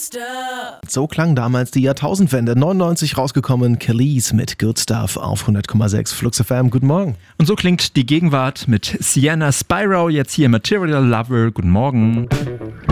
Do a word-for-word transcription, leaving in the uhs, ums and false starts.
Stuff. So klang damals die Jahrtausendwende. neunundneunzig rausgekommen, Kelis mit Good Stuff auf hundert Komma sechs Flux F M. Guten Morgen. Und so klingt die Gegenwart mit Sienna Spyro, jetzt hier Material Lover. Guten Morgen.